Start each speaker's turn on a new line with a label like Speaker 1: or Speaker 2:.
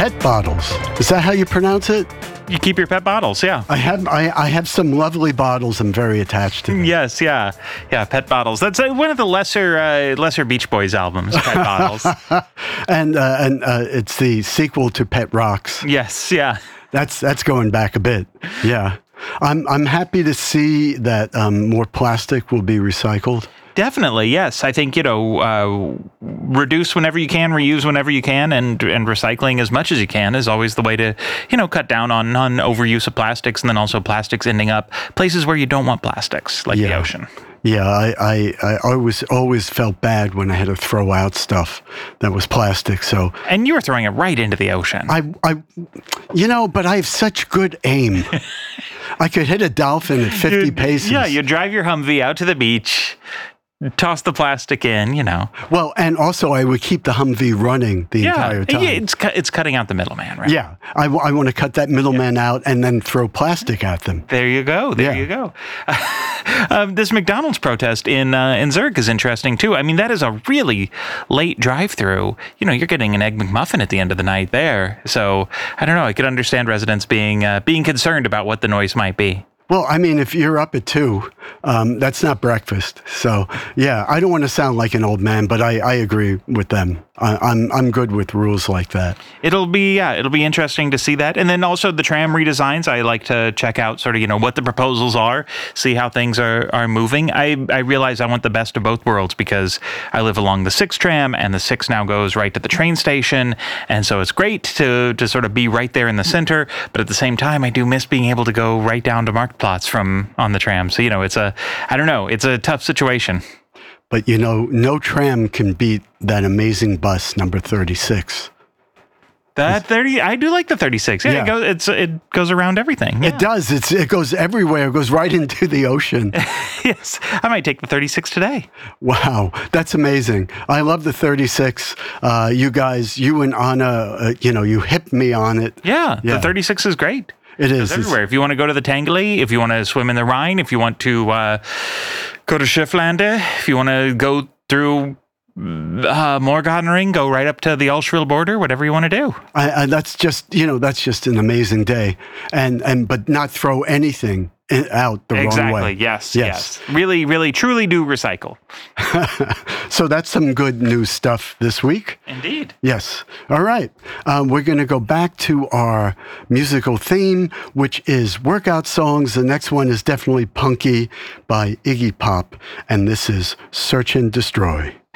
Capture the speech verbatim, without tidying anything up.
Speaker 1: pet bottles. Is that how you pronounce it?
Speaker 2: You keep your pet bottles, yeah.
Speaker 1: I have I, I have some lovely bottles I'm very attached to them.
Speaker 2: Yes, yeah. Yeah, Pet Bottles. That's uh, one of the lesser uh, lesser Beach Boys albums, Pet Bottles.
Speaker 1: and uh, and uh, it's the sequel to Pet Rocks.
Speaker 2: Yes, yeah.
Speaker 1: That's that's going back a bit. Yeah. I'm I'm happy to see that um, more plastic will be recycled.
Speaker 2: Definitely, yes. I think, you know, uh, reduce whenever you can, reuse whenever you can, and and recycling as much as you can is always the way to, you know, cut down on, on overuse of plastics, and then also plastics ending up places where you don't want plastics, like
Speaker 1: Yeah.
Speaker 2: the ocean.
Speaker 1: Yeah, I, I, I always always felt bad when I had to throw out stuff that was plastic. So
Speaker 2: And you were throwing it right into the ocean.
Speaker 1: I, I, you know, but I have such good aim. I could hit a dolphin at fifty
Speaker 2: You'd-
Speaker 1: paces.
Speaker 2: Yeah, you drive your Humvee out to the beach, toss the plastic in, you know.
Speaker 1: Well, and also I would keep the Humvee running the
Speaker 2: Yeah,
Speaker 1: entire time.
Speaker 2: yeah, it's cu- it's cutting out the middleman, right?
Speaker 1: Yeah, I, w- I want to cut that middleman out and then throw plastic at them.
Speaker 2: There you go. There
Speaker 1: Yeah.
Speaker 2: you go. um, this McDonald's protest in uh, in Zurich is interesting too. I mean, that is a really late drive-through. You know, you're getting an egg McMuffin at the end of the night there. So I don't know. I could understand residents being uh, being concerned about what the noise might be.
Speaker 1: Well, I mean, if you're up at two, um, that's not breakfast. So, yeah, I don't want to sound like an old man, but I, I agree with them. I, I'm I'm good with rules like that.
Speaker 2: It'll be yeah, it'll be interesting to see that, and then also the tram redesigns. I like to check out sort of you know what the proposals are, see how things are are moving. I I realize I want the best of both worlds because I live along the six tram, and the six now goes right to the train station, and so it's great to to sort of be right there in the center. But at the same time, I do miss being able to go right down to Marktplatz from on the tram. So you know, it's a I don't know, it's a tough situation.
Speaker 1: But, you know, no tram can beat that amazing bus, number thirty-six.
Speaker 2: That thirty, I do like the thirty-six. Yeah,
Speaker 1: Yeah.
Speaker 2: It goes. It's it goes around everything. Yeah.
Speaker 1: It does. It's It goes everywhere. It goes right into the ocean.
Speaker 2: Yes, I might take the thirty-six today.
Speaker 1: Wow, that's amazing. I love the thirty-six. Uh, you guys, you and Anna, uh, you know, you hipped me on it.
Speaker 2: Yeah,
Speaker 1: Yeah.
Speaker 2: the thirty-six is great.
Speaker 1: It is.
Speaker 2: It's everywhere. If you want to go to the Tangeli, if you want to swim in the Rhine, if you want to uh, go to Schifflande, if you want to go through uh, Morgadering, go right up to the Allschwil border, whatever you want to do.
Speaker 1: I, I, that's just, you know, that's just an amazing day. And, and but not throw anything in, out the
Speaker 2: Exactly.
Speaker 1: wrong way.
Speaker 2: Yes,
Speaker 1: Yes.
Speaker 2: yes. Really, really, truly do recycle.
Speaker 1: So that's some good news stuff this week.
Speaker 2: Indeed.
Speaker 1: Yes. All right. Um, we're going to go back to our musical theme, which is workout songs. The next one is definitely Punky by Iggy Pop, and this is Search and Destroy.